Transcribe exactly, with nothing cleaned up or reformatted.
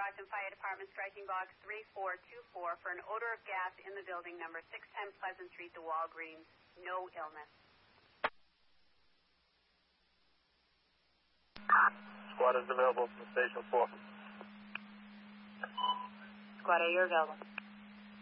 Brockton Fire Department, striking box three four two four for an odor of gas in the building, number six ten Pleasant Street, the Walgreens. No illness. Squad is available from Station four. Squad A, you're available.